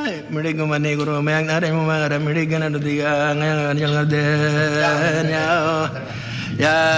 Midigo mani guru mayang nare mumara midigana diga ngayang ngade nya ya